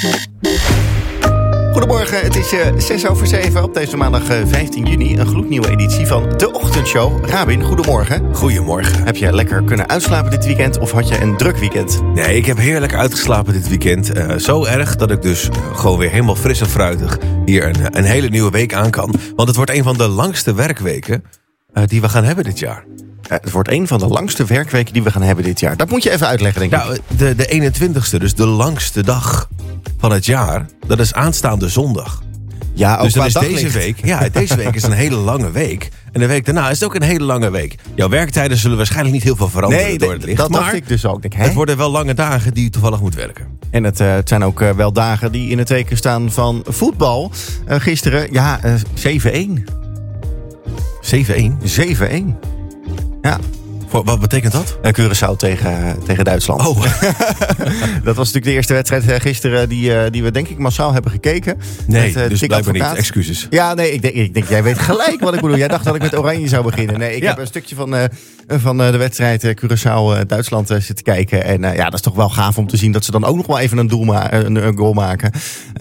Goedemorgen, het is 6:06 op deze maandag 15 juni. Een gloednieuwe editie van De Ochtendshow. Rabin, goedemorgen. Goedemorgen. Heb je lekker kunnen uitslapen dit weekend of had je een druk weekend? Nee, ik heb heerlijk uitgeslapen dit weekend. Zo erg dat ik dus gewoon weer helemaal fris en fruitig hier een hele nieuwe week aan kan. Want het wordt een van de langste werkweken die we gaan hebben dit jaar. Het wordt een van de langste werkweken die we gaan hebben dit jaar. Dat moet je even uitleggen, denk ik. Nou, de 21ste, dus de langste dag van het jaar, dat is aanstaande zondag. Ja, ook dus dat is daglicht. deze week. Ja, deze week is een hele lange week. En de week daarna is het ook een hele lange week. Jouw werktijden zullen waarschijnlijk niet heel veel veranderen door het licht. Dat dacht maar ik dus ook. het worden wel lange dagen die je toevallig moet werken. En het zijn ook wel dagen die in het teken staan van voetbal. Gisteren, 7-1. 7-1? 7-1. Ja. Wat betekent dat? Curaçao tegen Duitsland. Oh. Dat was natuurlijk de eerste wedstrijd gisteren die we denk ik massaal hebben gekeken. Nee, met, dus Dick blijkbaar niet. Advocaat. Excuses. Ja, nee, ik denk jij weet gelijk wat ik bedoel. Jij dacht dat ik met Oranje zou beginnen. Nee, ik heb een stukje van de wedstrijd Curaçao-Duitsland zitten kijken. En dat is toch wel gaaf om te zien dat ze dan ook nog wel even een goal maken.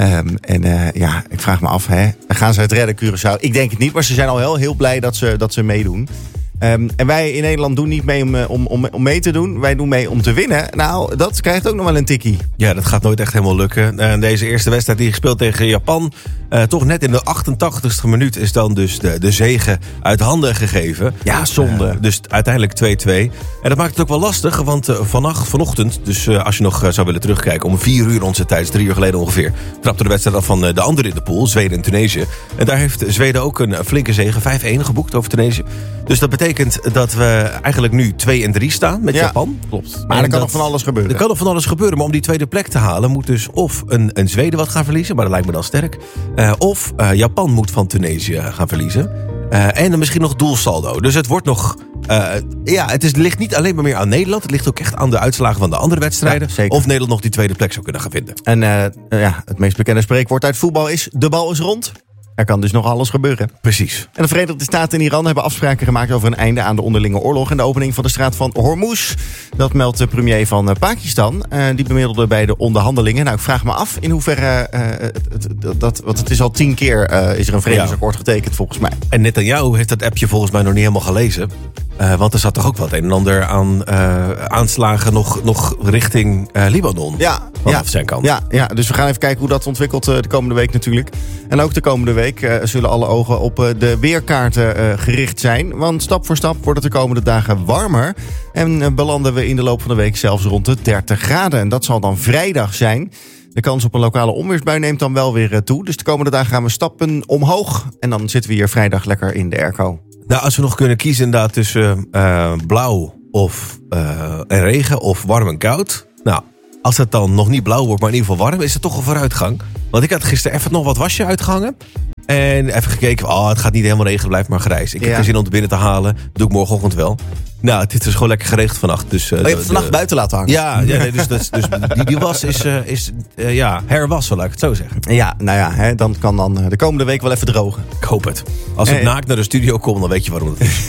Ik vraag me af, gaan ze het redden, Curaçao? Ik denk het niet, maar ze zijn al heel blij dat ze meedoen. En wij in Nederland doen niet mee om mee te doen. Wij doen mee om te winnen. Nou, dat krijgt ook nog wel een tikkie. Ja, dat gaat nooit echt helemaal lukken. Deze eerste wedstrijd die gespeeld tegen Japan. Toch net in de 88ste minuut is dan dus de zege uit handen gegeven. Ja, zonde. Dus uiteindelijk 2-2. En dat maakt het ook wel lastig. Want vanochtend, dus als je nog zou willen terugkijken, om 4 uur onze tijd, 3 uur geleden ongeveer, trapte de wedstrijd af van de andere in de pool, Zweden en Tunesië. En daar heeft Zweden ook een flinke zege, 5-1 geboekt over Tunesië. Dus dat betekent dat we eigenlijk nu 2 en 3 staan met Japan. Klopt. Maar er kan nog van alles gebeuren. Er kan nog van alles gebeuren, maar om die tweede plek te halen moet dus of een Zweden wat gaan verliezen, maar dat lijkt me dan sterk. Of Japan moet van Tunesië gaan verliezen. En dan misschien nog doelsaldo. Dus het wordt nog... het ligt niet alleen maar meer aan Nederland. Het ligt ook echt aan de uitslagen van de andere wedstrijden. Ja, of Nederland nog die tweede plek zou kunnen gaan vinden. En het meest bekende spreekwoord uit voetbal is: de bal is rond. Er kan dus nog alles gebeuren. Precies. En de Verenigde Staten en Iran hebben afspraken gemaakt over een einde aan de onderlinge oorlog en de opening van de straat van Hormuz. Dat meldt de premier van Pakistan. Die bemiddelde bij de onderhandelingen. Nou, ik vraag me af in hoeverre want het is al 10 keer is er een vredesakkoord getekend volgens mij. En Netanyahu heeft dat appje volgens mij nog niet helemaal gelezen. Want er zat toch ook wat een en ander aan aanslagen nog richting Libanon. Vanaf zijn kant. Ja, dus we gaan even kijken hoe dat ontwikkelt de komende week natuurlijk. En ook de komende week zullen alle ogen op de weerkaarten gericht zijn. Want stap voor stap wordt het de komende dagen warmer. En belanden we in de loop van de week zelfs rond de 30 graden. En dat zal dan vrijdag zijn. De kans op een lokale onweersbui neemt dan wel weer toe. Dus de komende dagen gaan we stappen omhoog. En dan zitten we hier vrijdag lekker in de airco. Nou, als we nog kunnen kiezen inderdaad tussen blauw en regen of warm en koud. Nou, als het dan nog niet blauw wordt, maar in ieder geval warm, is het toch een vooruitgang. Want ik had gisteren even nog wat wasje uitgehangen. En even gekeken, het gaat niet helemaal regen, blijft maar grijs. Ik heb geen zin om het binnen te halen. Doe ik morgenochtend wel. Nou, het is gewoon lekker geregend vannacht. Dus, je hebt het vannacht buiten laten hangen? Ja, dus die was is herwassen, laat ik het zo zeggen. Ja, dan kan de komende week wel even drogen. Ik hoop het. Als ik naakt naar de studio kom, dan weet je waarom het is.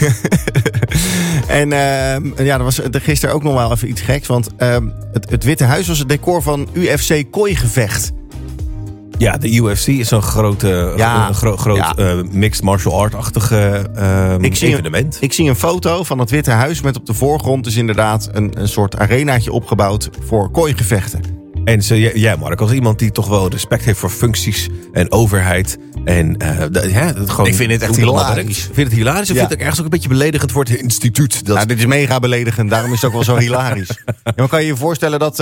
En er was gisteren ook nog wel even iets geks. Want het Witte Huis was het decor van UFC kooigevecht. Ja, de UFC is een groot mixed martial art-achtige evenement. Ik zie een foto van het Witte Huis met op de voorgrond dus inderdaad een soort arenaatje opgebouwd voor kooigevechten. En jij, Mark, als iemand die toch wel respect heeft voor functies en overheid. En gewoon, ik vind het echt hilarisch. Vind je het hilarisch of vind je het ergens ook een beetje beledigend voor het instituut? Dit is mega beledigend, daarom is het ook wel zo hilarisch. Maar kan je je voorstellen dat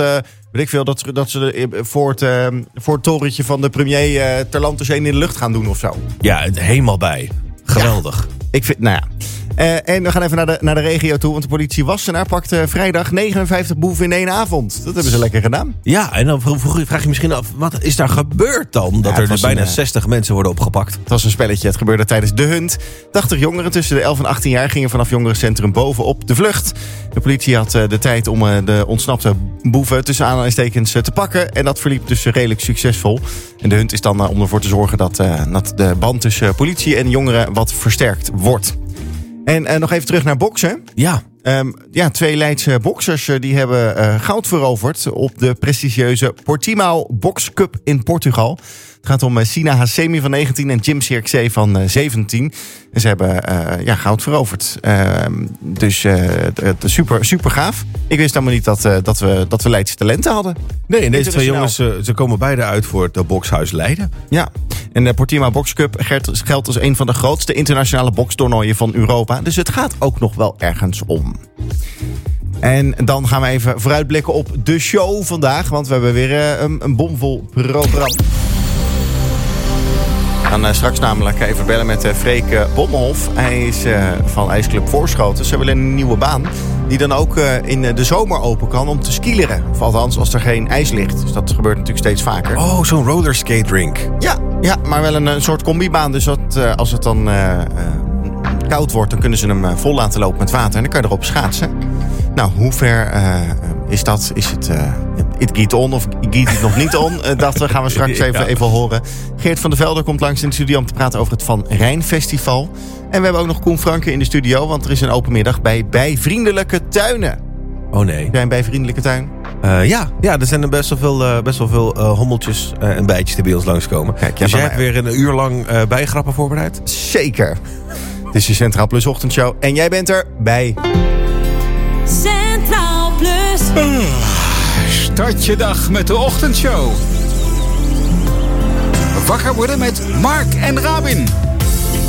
ze voor het torentje van de premier ter land in de lucht gaan doen of zo? Ja, helemaal bij. Geweldig. Ja, ik vind, en we gaan even naar de regio toe, want de politie Wassenaar pakte vrijdag 59 boeven in 1 avond. Dat hebben ze lekker gedaan. Ja, en dan vraag je misschien af, wat is daar gebeurd dan? Dat er dus bijna 60 mensen worden opgepakt. Het was een spelletje, het gebeurde tijdens de Hunt. 80 jongeren tussen de 11 en 18 jaar gingen vanaf jongerencentrum bovenop de vlucht. De politie had de tijd om de ontsnapte boeven tussen aanhalingstekens te pakken. En dat verliep dus redelijk succesvol. En de Hunt is dan om ervoor te zorgen dat de band tussen politie en jongeren wat versterkt wordt. En nog even terug naar boksen. Ja. 2 Leidse boksers die hebben goud veroverd op de prestigieuze Portimao Box Cup in Portugal. Het gaat om Sina Hassemi van 19 en Jim Cirkzee van 17. En ze hebben goud veroverd. Dus super gaaf. Ik wist helemaal niet dat we Leidse talenten hadden. Nee, en deze 2 jongens ze komen beide uit voor het bokshuis Leiden. Ja, en de Portimao Box Cup geldt als een van de grootste internationale bokstoernooien van Europa. Dus het gaat ook nog wel ergens om. En dan gaan we even vooruitblikken op de show vandaag. Want we hebben weer een bomvol programma. We gaan straks namelijk even bellen met Freek Bommelhof. Hij is van IJsclub Voorschoten. Ze willen een nieuwe baan die dan ook in de zomer open kan om te skileren. Of althans als er geen ijs ligt. Dus dat gebeurt natuurlijk steeds vaker. Oh, zo'n rollerskate rink. Ja, maar wel een soort combibaan. Dus als het dan koud wordt, dan kunnen ze hem vol laten lopen met water. En dan kan je erop schaatsen. Nou, hoe ver is dat? Is het it geht on of geht het nog niet on? Dat gaan we straks even horen. Geert van der Velde komt langs in de studio om te praten over het Van Rijn Festival. En we hebben ook nog Koen Franke in de studio, want er is een open middag bij Vriendelijke Tuinen. Oh nee. Jij bij Vriendelijke Tuin? Ja, er zijn er best wel veel hommeltjes en bijtjes die bij ons langskomen. Kijk, dus jij hebt weer een uur lang bijgrappen voorbereid? Zeker. Het is de Centraal Plus ochtendshow en jij bent er bij Centraal Plus. Start je dag met de ochtendshow. Wakker worden met Mark en Rabin.